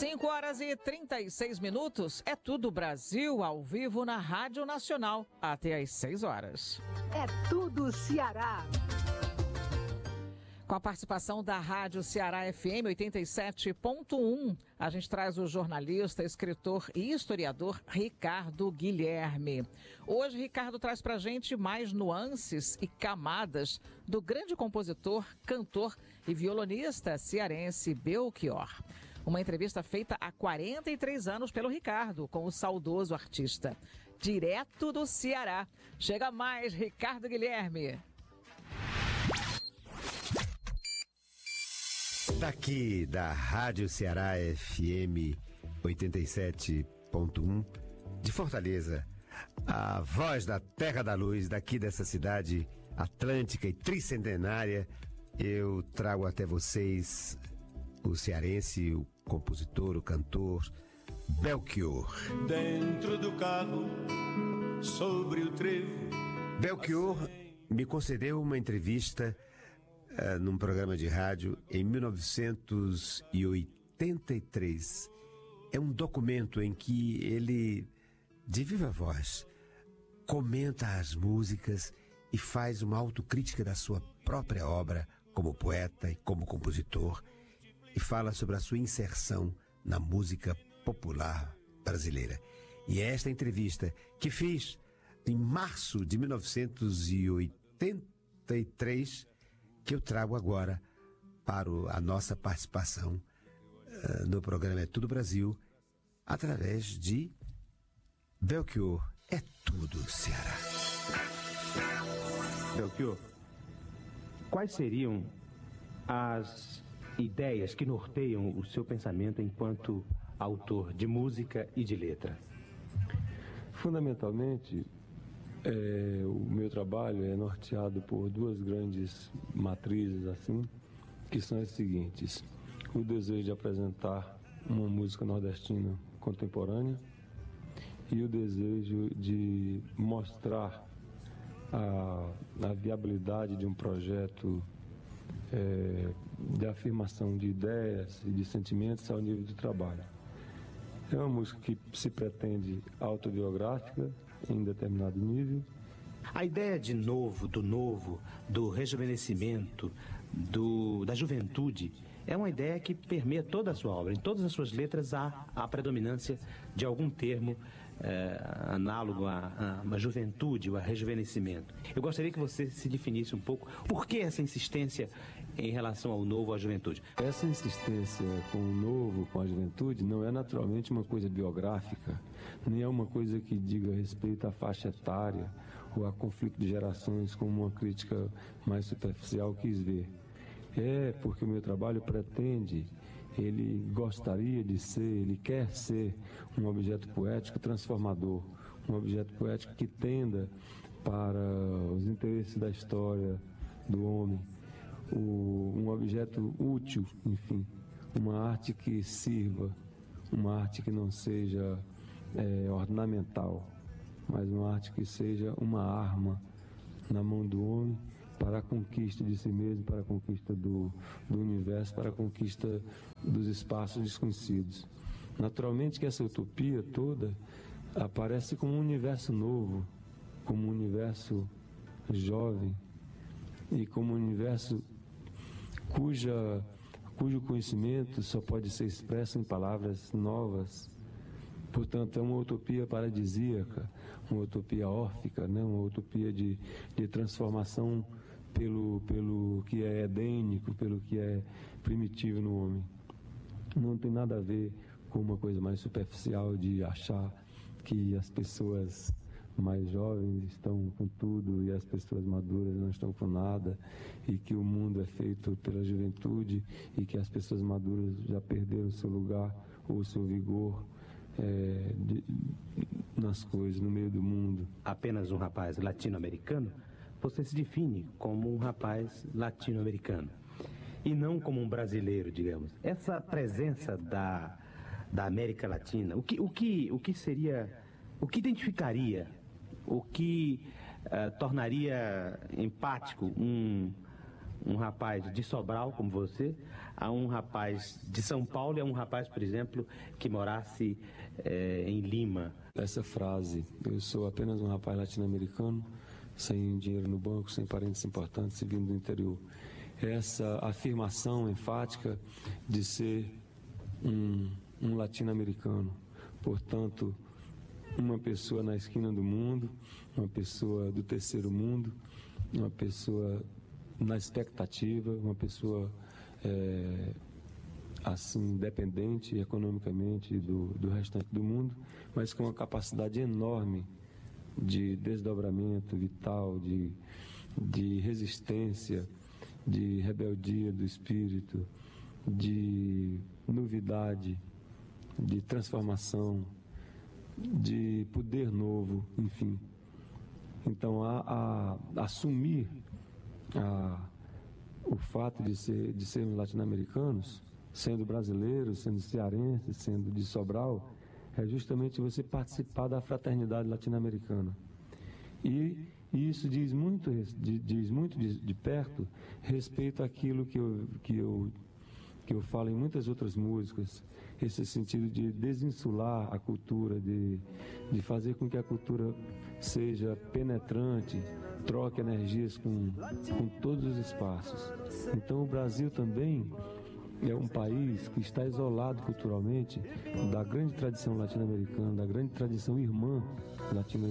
5h36. É tudo Brasil ao vivo na Rádio Nacional até às 6h. É tudo Ceará. Com a participação da Rádio Ceará FM 87.1, a gente traz o jornalista, escritor e historiador Ricardo Guilherme. Hoje, Ricardo traz pra gente mais nuances e camadas do grande compositor, cantor e violonista cearense Belchior. Uma entrevista feita há 43 anos pelo Ricardo com o saudoso artista. Direto do Ceará. Chega mais, Ricardo Guilherme. Daqui da Rádio Ceará FM 87.1, de Fortaleza, a voz da Terra da Luz, daqui dessa cidade atlântica e tricentenária, eu trago até vocês o cearense, o compositor, o cantor Belchior. Dentro do carro, sobre o trevo. Belchior me concedeu uma entrevista num programa de rádio em 1983. É um documento em que ele, de viva voz, comenta as músicas e faz uma autocrítica da sua própria obra como poeta e como compositor, e fala sobre a sua inserção na música popular brasileira. E é esta entrevista que fiz em março de 1983 que eu trago agora para a nossa participação no programa É Tudo Brasil, através de Belchior. É tudo Ceará. Belchior, quais seriam as ideias que norteiam o seu pensamento enquanto autor de música e de letra? Fundamentalmente, o meu trabalho é norteado por duas grandes matrizes, assim, que são as seguintes: o desejo de apresentar uma música nordestina contemporânea e o desejo de mostrar a viabilidade de um projeto de afirmação de ideias e de sentimentos ao nível de trabalho. É uma música que se pretende autobiográfica em determinado nível. A ideia de novo, do rejuvenescimento, da juventude, é uma ideia que permeia toda a sua obra. Em todas as suas letras há a predominância de algum termo análogo à juventude, ou a rejuvenescimento. Eu gostaria que você se definisse um pouco por que essa insistência em relação ao novo, à juventude. Essa insistência com o novo, com a juventude, não é naturalmente uma coisa biográfica, nem é uma coisa que diga respeito à faixa etária ou a conflito de gerações, como uma crítica mais superficial quis ver. É porque o meu trabalho pretende, ele gostaria de ser, ele quer ser um objeto poético transformador, um objeto poético que tenda para os interesses da história do homem, um objeto útil, enfim, uma arte que sirva, uma arte que não seja ornamental, mas uma arte que seja uma arma na mão do homem para a conquista de si mesmo, para a conquista do universo, para a conquista dos espaços desconhecidos. Naturalmente que essa utopia toda aparece como um universo novo, como um universo jovem e como um universo cujo conhecimento só pode ser expresso em palavras novas. Portanto, é uma utopia paradisíaca, uma utopia órfica, né? Uma utopia de transformação pelo que é edênico, pelo que é primitivo no homem. Não tem nada a ver com uma coisa mais superficial de achar que as pessoas mais jovens estão com tudo e as pessoas maduras não estão com nada, e que o mundo é feito pela juventude e que as pessoas maduras já perderam o seu lugar ou o seu vigor nas coisas, no meio do mundo. Apenas um rapaz latino-americano, você se define como um rapaz latino-americano e não como um brasileiro, digamos. Essa presença da América Latina, o que seria, o que identificaria, o que tornaria empático um um rapaz de Sobral, como você, a um rapaz de São Paulo e a um rapaz, por exemplo, que morasse em Lima? Essa frase, eu sou apenas um rapaz latino-americano, sem dinheiro no banco, sem parentes importantes, vindo do interior. Essa afirmação enfática de ser um latino-americano, portanto, uma pessoa na esquina do mundo, uma pessoa do terceiro mundo, uma pessoa na expectativa, uma pessoa assim, dependente economicamente do restante do mundo, mas com uma capacidade enorme de desdobramento vital, de resistência, de rebeldia do espírito, de novidade, de transformação, de poder novo, enfim. Então, assumir o fato de sermos latino-americanos, sendo brasileiros, sendo cearenses, sendo de Sobral, é justamente você participar da fraternidade latino-americana. E isso diz muito de perto respeito àquilo que eu falo em muitas outras músicas, esse sentido de desinsular a cultura, de fazer com que a cultura seja penetrante, troque energias com todos os espaços. Então o Brasil também é um país que está isolado culturalmente da grande tradição latino-americana, da grande tradição irmã latino-americana.